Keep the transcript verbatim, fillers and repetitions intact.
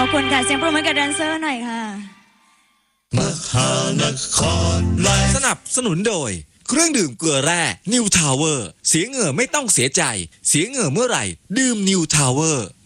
คุณค่ะเสียงปรบมือกับแดนเซอร์หน่อยค่ะมหานครแลนด์สนับสนุนโดยเครื่องดื่มเกลือแร่นิวทาวเวอร์เสียเหงื่อไม่ต้องเสียใจเสียเหงื่อเมื่อไหร่ดื่มนิวทาวเวอร์